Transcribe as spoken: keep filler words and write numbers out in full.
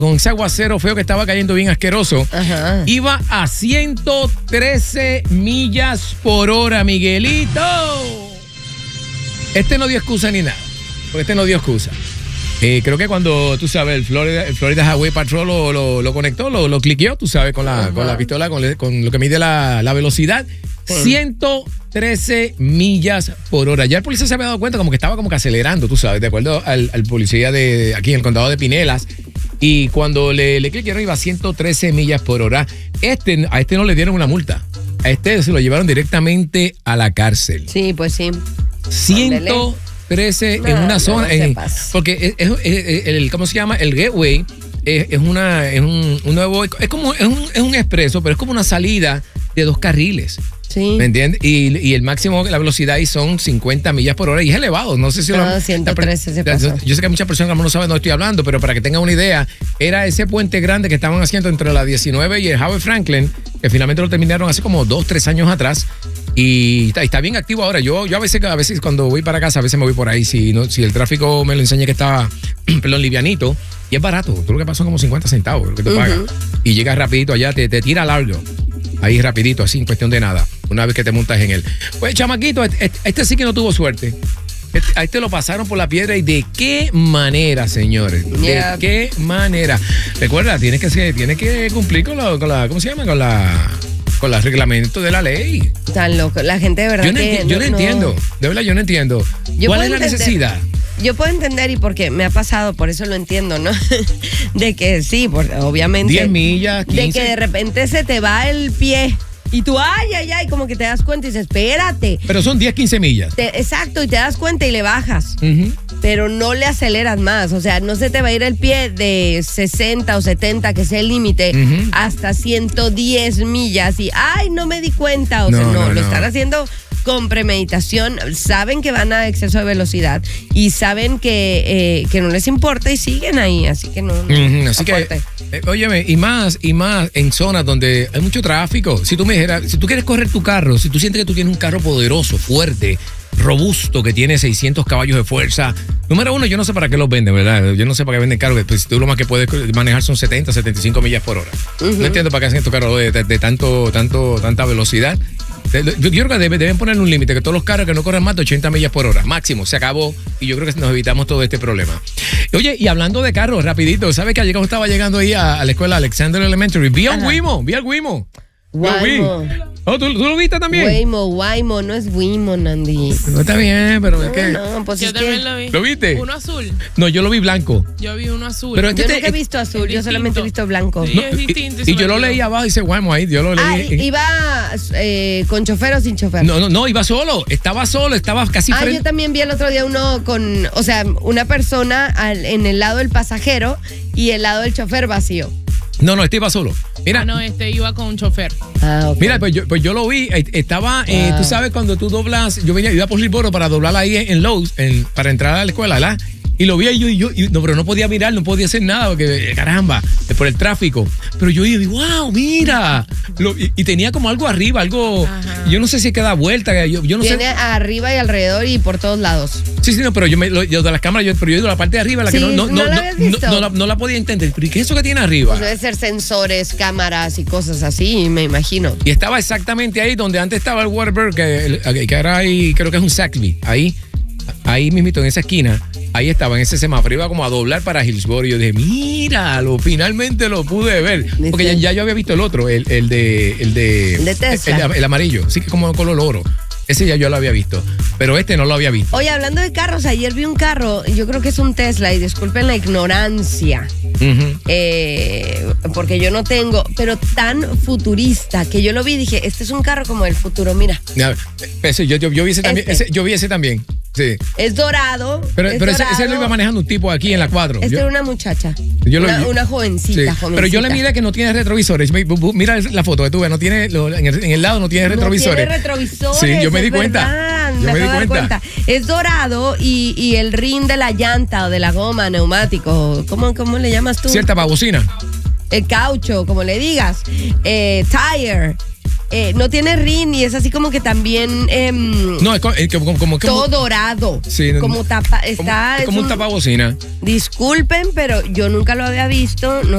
con ese aguacero feo que estaba cayendo bien asqueroso, Ajá. iba a ciento trece millas por hora, Miguelito. Este no dio excusa ni nada, porque este no dio excusa. Eh, creo que cuando, tú sabes, el Florida, el Florida Highway Patrol lo, lo, lo conectó, lo, lo cliqueó, tú sabes, con la, con la pistola, con, le, con lo que mide la, la velocidad. Sí. ciento trece millas por hora. Ya el policía se había dado cuenta como que estaba como que acelerando, tú sabes, de acuerdo al, al policía de aquí en el condado de Pinellas. Y cuando le, le cliquearon iba a ciento trece millas por hora. Este, a este no le dieron una multa. A este se lo llevaron directamente a la cárcel. Sí, pues sí. ciento trece no, en una zona. No en, porque es, es, es, el, ¿cómo se llama? El Gateway es, es, una, es un, un nuevo. Es como es un, es un expreso, pero es como una salida de dos carriles. Sí. ¿Me entiendes? Y, y el máximo, la velocidad ahí son cincuenta millas por hora y es elevado. No sé si no, lo. ciento trece se pasó. Yo sé que hay muchas personas que no saben de dónde estoy hablando, pero para que tengan una idea, era ese puente grande que estaban haciendo entre la diecinueve y el Howard Franklin, que finalmente lo terminaron hace como dos, tres años atrás. Y está, está bien activo ahora. Yo, yo a veces, a veces cuando voy para casa, a veces me voy por ahí. Si, no, si el tráfico me lo enseña que está, perdón, livianito, y es barato. Tú lo que pasas son como cincuenta centavos, lo que te uh-huh. pagas. Y llegas rapidito allá, te, te tira largo. Ahí rapidito, así, en cuestión de nada. Una vez que te montas en él. Pues, chamaquito, este, este sí que no tuvo suerte. Este, a este lo pasaron por la piedra. ¿Y de qué manera, señores? ¿De yeah. qué manera? Recuerda, tienes que, ser, tienes que cumplir con la, con la... ¿Cómo se llama? Con la... con los reglamentos de la ley. Tan loco. La gente de verdad yo no, que... Enti- yo no, no entiendo. De verdad, yo no entiendo. Yo ¿Cuál es la entender, necesidad? Yo puedo entender y porque me ha pasado, por eso lo entiendo, ¿no? De que sí, porque obviamente... diez millas, quince. De que de repente se te va el pie y tú, ay, ay, ay, como que te das cuenta y dices, espérate. Pero son diez, quince millas. Te, exacto, y te das cuenta y le bajas. Uh-huh. Pero no le aceleras más. O sea, no se te va a ir el pie de sesenta o setenta, que es el límite, uh-huh. hasta ciento diez millas. Y, ay, no me di cuenta. O no, sea, no, no lo no. están haciendo con premeditación. Saben que van a exceso de velocidad y saben que, eh, que no les importa y siguen ahí. Así que no. no uh-huh. Así que, eh, óyeme, y más, y más en zonas donde hay mucho tráfico. Si tú me dijeras, si tú quieres correr tu carro, si tú sientes que tú tienes un carro poderoso, fuerte, robusto, que tiene seiscientos caballos de fuerza. Número uno, yo no sé para qué los venden, ¿verdad? Yo no sé para qué venden carros. Pues tú lo más que puedes manejar son setenta, setenta y cinco millas por hora. Uh-huh. No entiendo para qué hacen estos carros de, de, de tanto, tanto, tanta velocidad. Yo creo que deben, deben poner un límite, que todos los carros que no corran más de ochenta millas por hora, máximo, se acabó. Y yo creo que nos evitamos todo este problema. Oye, y hablando de carros, rapidito, ¿sabes que ayer cuando estaba llegando ahí a, a la escuela Alexander Elementary? Vi a un Wimo, vi al Wimo. Waymo. Oh, ¿tú, ¿tú lo viste también? Waymo, Waymo, no es Wimo, Nandi. No está bien, pero no, es que... No, pues yo es también que... lo vi. ¿Lo viste? Uno azul. No, yo lo vi blanco. Yo vi uno azul. Pero yo este nunca he visto azul, yo distinto. solamente he visto blanco. Sí, no, es distinto. Y, y yo lo leí abajo y dice Waymo ahí, yo lo leí. Ah, en... ¿iba eh, con chofer o sin chofer? No, no, no, iba solo, estaba solo, estaba casi Ah, frente. yo también vi el otro día uno con, o sea, una persona al, en el lado del pasajero y el lado del chofer vacío. No, no, este iba solo. Mira. Ah, no, este iba con un chofer. Ah, okay. Mira, pues yo, pues yo lo vi, estaba, wow. eh, tú sabes, cuando tú doblas, yo venía, iba por Hillsboro para doblar ahí en, en Lowe's, en, para entrar a la escuela, ¿verdad? Y lo vi ahí yo, y yo, y, no, pero no podía mirar, no podía hacer nada, porque caramba, por el tráfico. Pero yo dije, wow, mira. Lo, y, y tenía como algo arriba, algo, ajá. Yo no sé si queda vuelta, yo, yo no Tiene sé. arriba y alrededor y por todos lados. Sí, sí, no, pero yo, me, lo, yo de las cámaras, yo, pero yo he ido a la parte de arriba, la sí, que no, no, ¿no, no, la no, no, no, la, no la podía entender. Pero ¿y qué es eso que tiene arriba? Pues debe ser sensores, cámaras y cosas así, me imagino. Y estaba exactamente ahí donde antes estaba el Whataburger, que, que ahora ahí, creo que es un Saxby, ahí, ahí mismito en esa esquina. Ahí estaba en ese semáforo, iba como a doblar para Hillsboro. Y yo dije, míralo, finalmente lo pude ver. Porque ya, ya yo había visto el otro, el, el de. El de, el de Tesla. El, el, el amarillo, sí que como color oro. Ese ya yo lo había visto, pero este no lo había visto. Oye, hablando de carros, ayer vi un carro, yo creo que es un Tesla, y disculpen la ignorancia, uh-huh. eh, porque yo no tengo, pero tan futurista, que yo lo vi y dije, este es un carro como del futuro, mira. Ese, yo, yo, yo, vi ese también, este. ese, yo vi ese también. Sí. Es dorado. Pero, es pero dorado. Ese, ese lo iba manejando un tipo aquí en la cuatro. Este yo, era una muchacha. Yo una, lo, una jovencita, sí. jovencita. Pero yo le miré que no tiene retrovisores. Mira la foto que tuve, no tiene, en el, en el lado no tiene retrovisores. No tiene retrovisores. Sí, yo me di cuenta. Verdad, yo me, me di cuenta. cuenta. Es dorado y, y el rin de la llanta o de la goma, neumático. ¿Cómo, cómo le llamas tú? Cierta babocina. El caucho, como le digas. Eh, tire. eh, no tiene rin y es así como que también eh, no, es como, es como, como que todo dorado. Sí, como tapa, está, como, es como es un tapabocina. Disculpen, pero yo nunca lo había visto. No